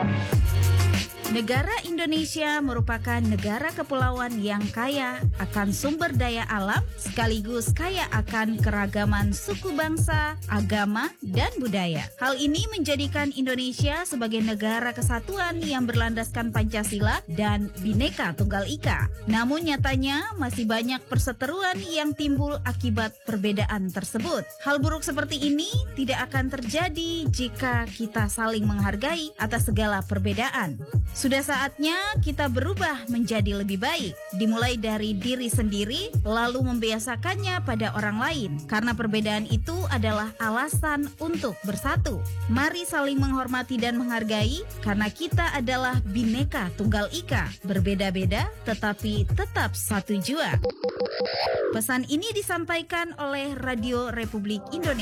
Negara Indonesia merupakan negara kepulauan yang kaya akan sumber daya alam sekaligus kaya akan keragaman suku bangsa, agama, dan budaya. Hal ini menjadikan Indonesia sebagai negara kesatuan yang berlandaskan Pancasila dan Bhinneka Tunggal Ika. Namun nyatanya masih banyak perseteruan yang timbul akibat perbedaan tersebut. Hal buruk seperti ini tidak akan terjadi jika kita saling menghargai atas segala perbedaan. Sudah saatnya kita berubah menjadi lebih baik, dimulai dari diri sendiri, lalu membiasakannya pada orang lain. Karena perbedaan itu adalah alasan untuk bersatu. Mari saling menghormati dan menghargai, karena kita adalah Bhinneka Tunggal Ika, berbeda-beda tetapi tetap satu jua. Pesan ini disampaikan oleh Radio Republik Indonesia.